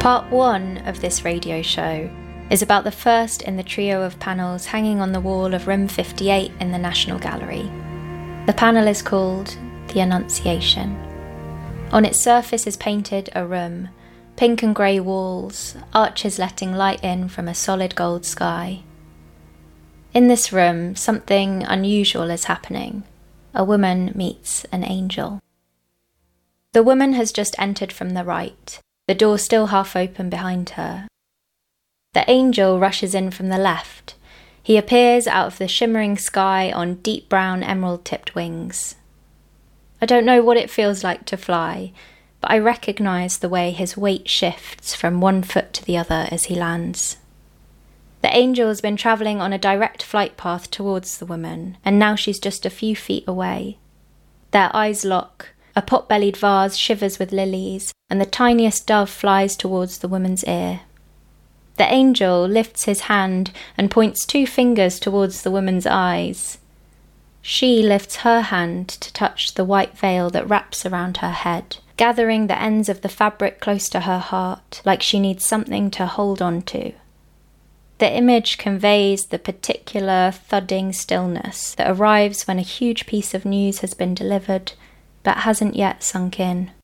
Part 1 of this radio show is about the first in the trio of panels hanging on the wall of room 58 in the National Gallery. The panel is called The Annunciation. On its surface is painted a room, pink and grey walls, arches letting light in from a solid gold sky. In this room, something unusual is happening. A woman meets an angel. The woman has just entered from the right, the door still half open behind her. The angel rushes in from the left. He appears out of the shimmering sky on deep brown emerald-tipped wings. I don't know what it feels like to fly, but I recognise the way his weight shifts from one foot to the other as he lands. The angel has been travelling on a direct flight path towards the woman, and now she's just a few feet away. Their eyes lock. A pot-bellied vase shivers with lilies, and the tiniest dove flies towards the woman's ear. The angel lifts his hand and points 2 fingers towards the woman's eyes. She lifts her hand to touch the white veil that wraps around her head, gathering the ends of the fabric close to her heart, like she needs something to hold on to. The image conveys the particular thudding stillness that arrives when a huge piece of news has been delivered, but hasn't yet sunk in.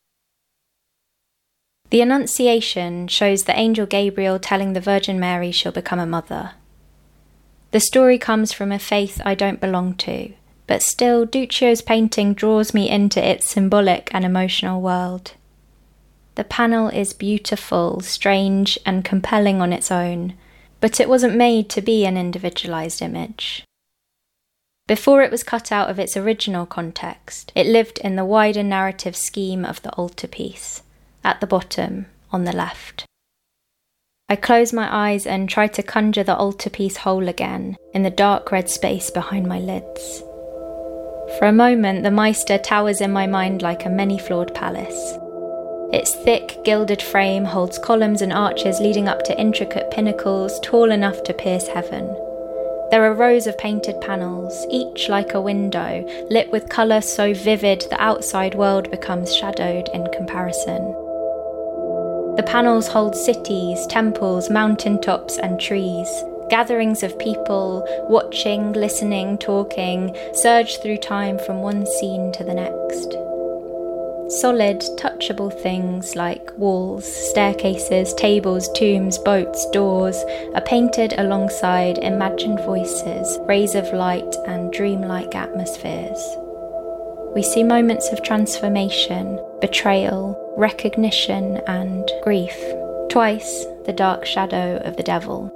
The Annunciation shows the angel Gabriel telling the Virgin Mary she'll become a mother. The story comes from a faith I don't belong to, but still Duccio's painting draws me into its symbolic and emotional world. The panel is beautiful, strange, and compelling on its own, but it wasn't made to be an individualized image. Before it was cut out of its original context, it lived in the wider narrative scheme of the altarpiece, at the bottom, on the left. I close my eyes and try to conjure the altarpiece whole again, in the dark red space behind my lids. For a moment, the Meister towers in my mind like a many-floored palace. Its thick, gilded frame holds columns and arches leading up to intricate pinnacles tall enough to pierce heaven. There are rows of painted panels, each like a window, lit with colour so vivid the outside world becomes shadowed in comparison. The panels hold cities, temples, mountaintops and trees. Gatherings of people, watching, listening, talking, surge through time from one scene to the next. Solid, touchable things like walls, staircases, tables, tombs, boats, doors are painted alongside imagined voices, rays of light and dreamlike atmospheres. We see moments of transformation, betrayal, recognition and grief. Twice the dark shadow of the devil.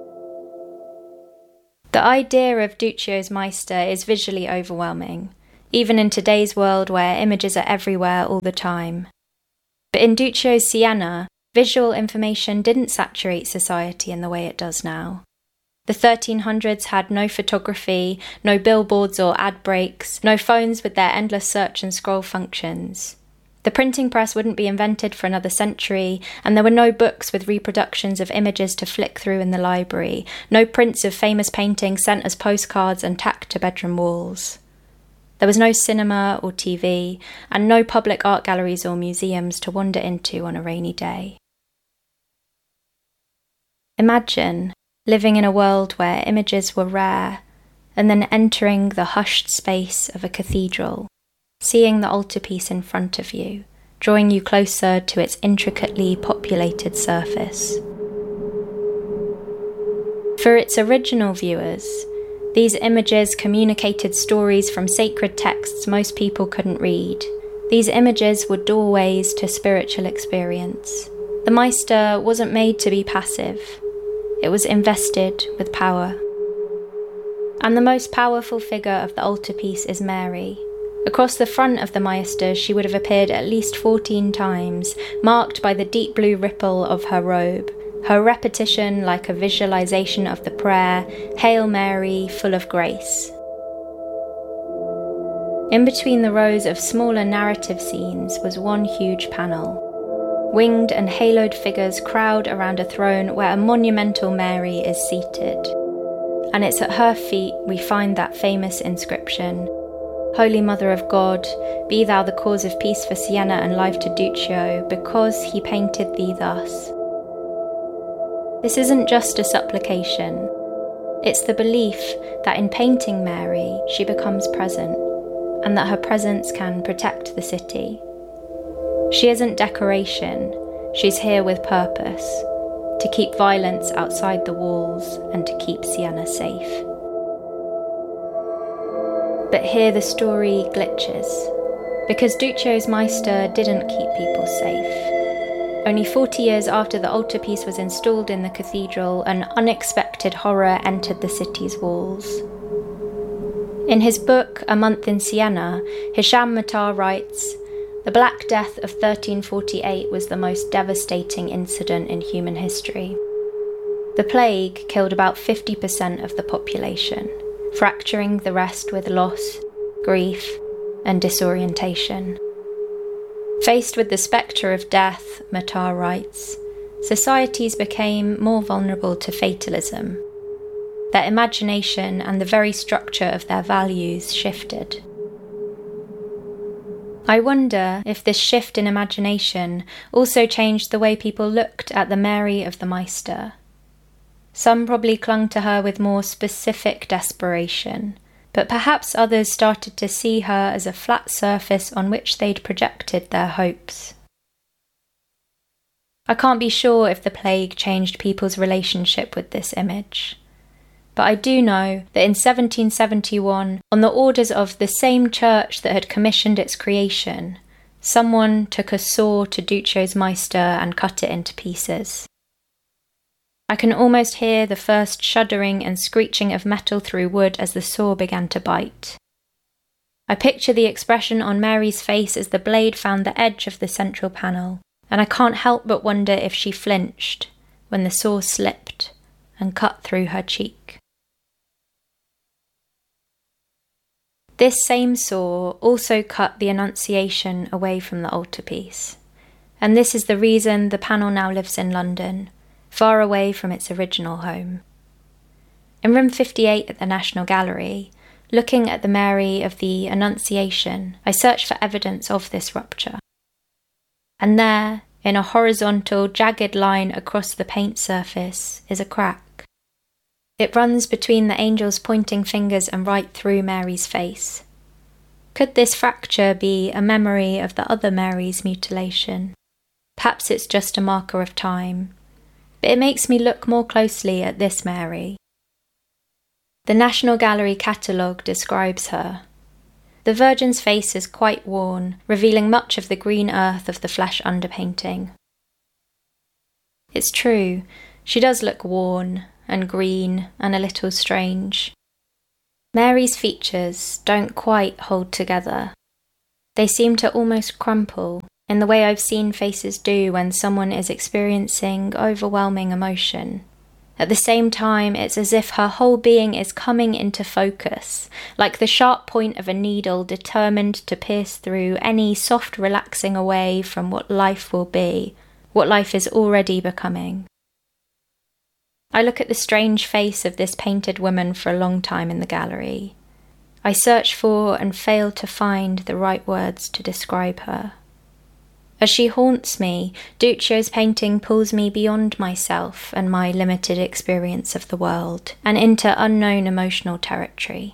The idea of Duccio's Meister is visually overwhelming, even in today's world where images are everywhere all the time. But in Duccio's Siena, visual information didn't saturate society in the way it does now. The 1300s had no photography, no billboards or ad breaks, no phones with their endless search and scroll functions. The printing press wouldn't be invented for another century, and there were no books with reproductions of images to flick through in the library, no prints of famous paintings sent as postcards and tacked to bedroom walls. There was no cinema or TV, and no public art galleries or museums to wander into on a rainy day. Imagine living in a world where images were rare, and then entering the hushed space of a cathedral, seeing the altarpiece in front of you, drawing you closer to its intricately populated surface. For its original viewers, these images communicated stories from sacred texts most people couldn't read. These images were doorways to spiritual experience. The Meister wasn't made to be passive. It was invested with power. And the most powerful figure of the altarpiece is Mary. Across the front of the Meister, she would have appeared at least 14 times, marked by the deep blue ripple of her robe. Her repetition like a visualization of the prayer, Hail Mary, full of grace. In between the rows of smaller narrative scenes was one huge panel. Winged and haloed figures crowd around a throne where a monumental Mary is seated. And it's at her feet we find that famous inscription, Holy Mother of God, be thou the cause of peace for Siena and life to Duccio, because he painted thee thus. This isn't just a supplication. It's the belief that in painting Mary, she becomes present, and that her presence can protect the city. She isn't decoration, she's here with purpose, to keep violence outside the walls and to keep Siena safe. But here the story glitches, because Duccio's Meister didn't keep people safe. Only 40 years after the altarpiece was installed in the cathedral, an unexpected horror entered the city's walls. In his book, A Month in Siena, Hisham Matar writes, "The Black Death of 1348 was the most devastating incident in human history. The plague killed about 50% of the population, fracturing the rest with loss, grief, and disorientation. Faced with the spectre of death," Matar writes, "societies became more vulnerable to fatalism. Their imagination and the very structure of their values shifted." I wonder if this shift in imagination also changed the way people looked at the Mary of the Meister. Some probably clung to her with more specific desperation, but perhaps others started to see her as a flat surface on which they'd projected their hopes. I can't be sure if the plague changed people's relationship with this image, but I do know that in 1771, on the orders of the same church that had commissioned its creation, someone took a saw to Duccio's Meister and cut it into pieces. I can almost hear the first shuddering and screeching of metal through wood as the saw began to bite. I picture the expression on Mary's face as the blade found the edge of the central panel, and I can't help but wonder if she flinched when the saw slipped and cut through her cheek. This same saw also cut the Annunciation away from the altarpiece, and this is the reason the panel now lives in London, far away from its original home. In room 58 at the National Gallery, looking at the Mary of the Annunciation, I searched for evidence of this rupture. And there, in a horizontal, jagged line across the paint surface, is a crack. It runs between the angel's pointing fingers and right through Mary's face. Could this fracture be a memory of the other Mary's mutilation? Perhaps it's just a marker of time, but it makes me look more closely at this Mary. The National Gallery catalogue describes her. The Virgin's face is quite worn, revealing much of the green earth of the flesh underpainting. It's true, she does look worn and green and a little strange. Mary's features don't quite hold together. They seem to almost crumple, in the way I've seen faces do when someone is experiencing overwhelming emotion. At the same time, it's as if her whole being is coming into focus, like the sharp point of a needle determined to pierce through any soft relaxing away from what life will be, what life is already becoming. I look at the strange face of this painted woman for a long time in the gallery. I search for and fail to find the right words to describe her. As she haunts me, Duccio's painting pulls me beyond myself and my limited experience of the world, and into unknown emotional territory.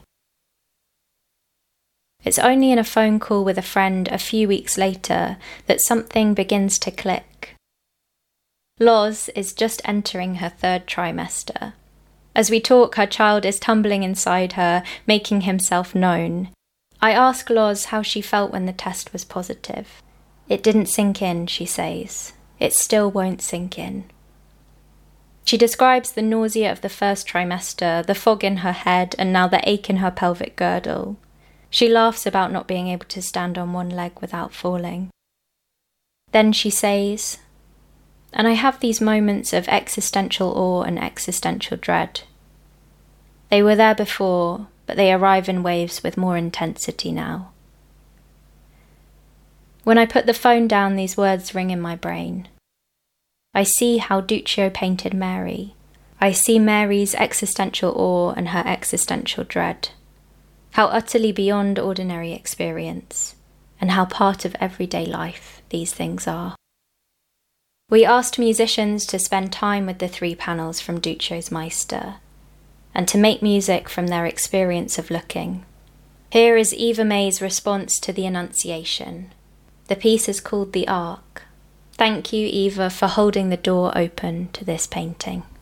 It's only in a phone call with a friend a few weeks later that something begins to click. Loz is just entering her 3rd trimester. As we talk, her child is tumbling inside her, making himself known. I ask Loz how she felt when the test was positive. "It didn't sink in," she says. "It still won't sink in." She describes the nausea of the 1st trimester, the fog in her head, and now the ache in her pelvic girdle. She laughs about not being able to stand on one leg without falling. Then she says, "And I have these moments of existential awe and existential dread. They were there before, but they arrive in waves with more intensity now." When I put the phone down, these words ring in my brain. I see how Duccio painted Mary. I see Mary's existential awe and her existential dread. How utterly beyond ordinary experience, and how part of everyday life these things are. We asked musicians to spend time with the 3 panels from Duccio's Meister, and to make music from their experience of looking. Here is Eva May's response to the Annunciation. The piece is called The Ark. Thank you, Eva, for holding the door open to this painting.